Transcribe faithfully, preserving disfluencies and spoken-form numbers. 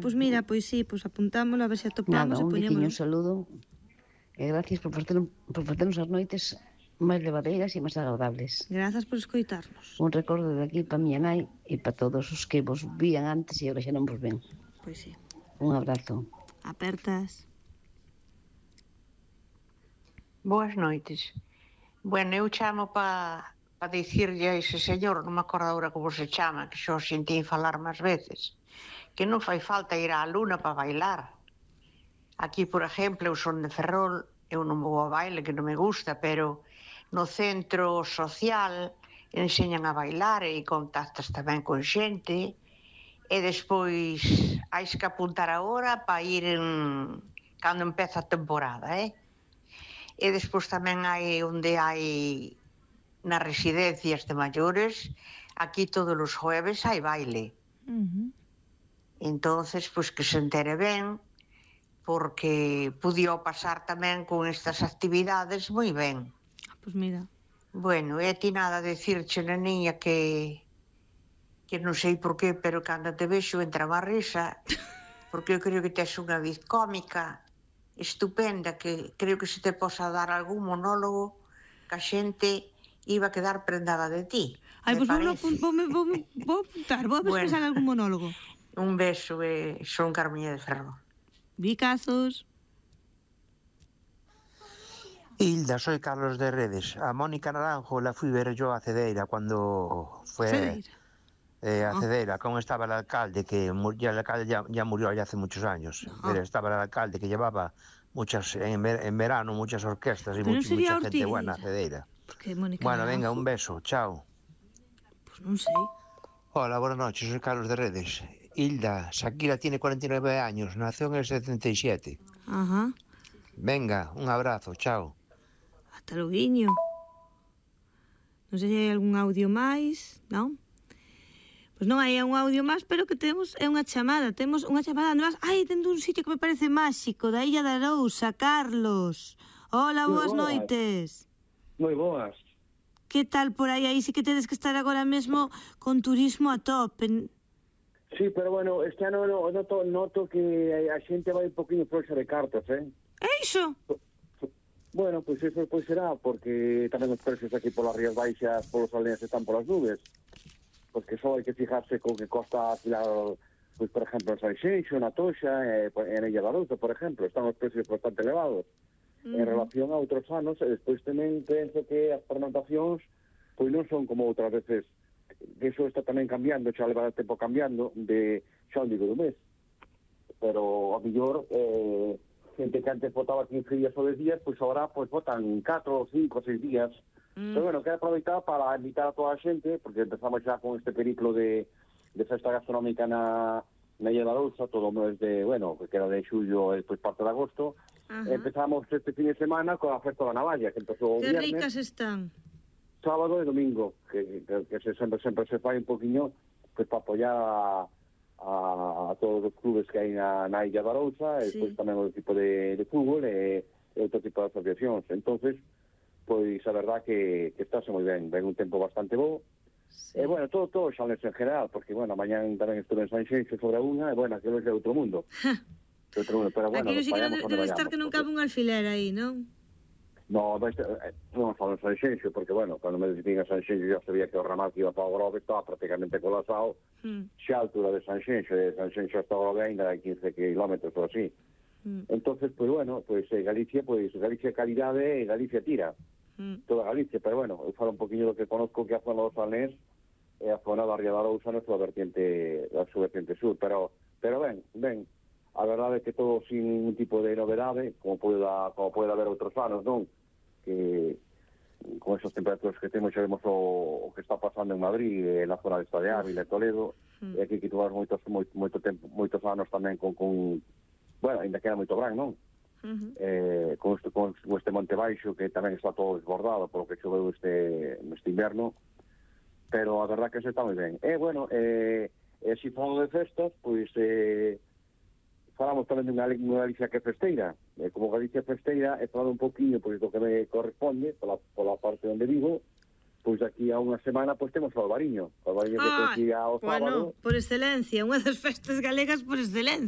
pois mira, pois sí, pois apuntámoslo, a ver se atopamos Nada, e un diquiño poñémolo. un saludo e gracias por facernos, por facernos as noites máis levadeiras e máis agradables. Grazas por escoitarnos. Un recordo de aquí para miña nai e para todos os que vos vían antes e agora xa non vos ven. Pois sí. Un abrazo. Apertas. Boas noites. Bueno, eu chamo para pa dicirlle a ese señor, non me acordo agora como se chama, que xo sentí falar máis veces, que non fai falta ir á luna para bailar. Aquí, por exemplo, eu son de Ferrol, eu non vou a baile, que non me gusta, pero no centro social enseñan a bailar e contactas tamén con xente, e despois hais que apuntar agora para ir en... cando empeza a temporada, eh? E despois tamén hai onde hai nas residencias de maiores, aquí todos os jueves hai baile. Uh-huh. Entonces, pois que se entere ben, porque podía pasar tamén con estas actividades moi ben. Pois mira. Bueno, e a ti nada decirche, neniña, que que non sei por qué, pero cando te vexo entra má risa, porque eu creo que tes unha voz cómica estupenda, que creo que se te posa dar algún monólogo que a xente iba a quedar prendada de ti. Ai, pois vou, vou, vou, vou apuntar, vou a ver se bueno, algún monólogo. Un beso e son Carmiña de Ferrol. Bicazos. Hilda, soy Carlos de Redes. A Mónica Naranjo la fui ver yo a Cedeira cuando fue Cedeira. Eh, a Cedeira, como estaba el alcalde, que ya el alcalde ya, ya murió ya hace muchos años, no. Pero estaba el alcalde que llevaba muchas, en, ver, en verano, muchas orquestas y mucha, mucha gente buena a Cedeira. Bueno, venga, un beso, chao. Pues no sé. Hola, buenas noches, soy Carlos de Redes. Hilda, Shakira tiene cuarenta y nueve años, nació en el setenta y siete. Ajá. Venga, un abrazo, chao. Hasta luego, guiño. Non sei se hai algún audio máis, non? Pois non hai un audio máis, pero que temos é unha chamada. Temos unha chamada máis. Ai, dentro un sitio que me parece máxico, da Illa da Arousa, Carlos. Hola, boas, boas noites. Moi boas. Que tal por aí? Aí sí que tedes que estar agora mesmo con turismo a tope. Sí, pero bueno, este ano noto, noto que a xente vai un poquinho floxa de cartas, eh? É iso? Bueno, pois pues eso pois será, porque tamén os precios aquí polas Rías Baixas, polos aldeas están polas nubes. Porque só hai que fijarse con que costa alquilar, pois, por exemplo, en Sanxenxo, na Toxa, eh, en Illa da Arousa, por exemplo, están os precios bastante elevados. Uh-huh. En relación a outros anos, e despois tamén penso que as pernoctacións pois non son como outras veces, que iso está tamén cambiando, xa leva tempo cambiando, de xa non digo do mes. Pero, a mellor, eh, xente que antes votaba quince días ou dez días, pois agora pois votan catro, cinco, seis días. Mm. Pero bueno, quero aproveitar para invitar a toda a xente, porque empezamos xa con este periplo de, de festa gastronómica na, na Illa da Arousa, todo o mes de, bueno, que era de xullo e despois parte de agosto. Uh-huh. Empezamos este fin de semana con a festa da Navalla, que empezou o viernes. Que ricas están. Sábado e domingo, que, que, que se, sempre, sempre se fai un poquinho pues, para apoiar a, a, a todos os clubes que hai na, na Illa da Arousa, sí. E despois tamén o tipo de, de fútbol e, e outro tipo de asociacións. Entonces, pois a verdad que, que estáse moi ben, ven un tempo bastante bo, sí. E bueno, todo, todo xa en general, porque bueno, mañá tamén estuve en Sanxenxo sobre unha, e bueno, aquilo é outro mundo. outro mundo, pero bueno, aquilo sí que debe, debe estar que non cabe un alfiler aí, non? No, non falo en Sanxenxo, porque bueno, cando me decidín a Sanxenxo já sabía que o ramal que iba para o Grove estaba prácticamente colapsado, mm. xa a altura de Sanxenxo, de Sanxenxo hasta o Grove ainda hai quince kilómetros ou así. Mm. Entonces, pues bueno, pues eh, Galicia, pues Galicia calidade e Galicia tira. Mm. Toda Galicia, pero bueno, eu falo un poquinho do que conozco, que a zona dos Salnés e a zona da Ría da Arousa na súa vertiente, da súa vertiente sur, pero pero ben, ben, a verdade é que todo sin ningún tipo de novedade, como pode como pode haber outros anos, non? Que con esas temperaturas que temos xa vemos o, o que está pasando en Madrid, en la zona de esta de Ávila e Toledo, mm. e aquí que tuvamos moitos, moito, moito tempo, moitos anos tamén con, con bueno, ainda que era moito gran, non? Uh-huh. Eh, con, este, con este Monte Baixo que tamén está todo desbordado por o que choveu este, este inverno, pero a verdad que se está moi ben. E, bueno, eh, e se falamos de festas, pois eh, falamos tamén de unha, unha Galicia que é festeira. Eh, como Galicia festeira, he falado un poquinho pois, do que me corresponde, pola, pola parte onde vivo, pois aquí a unha semana pois temos o Albariño. O Albariño que aquí ao sábado. Bueno, por excelencia, unha das festas galegas por excelencia.